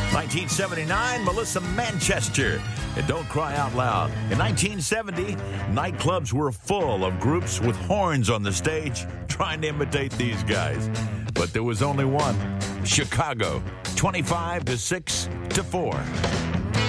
1979, Melissa Manchester. And Don't Cry Out Loud. In 1970, nightclubs were full of groups with horns on the stage trying to imitate these guys. But there was only one. Chicago, 25-6-4.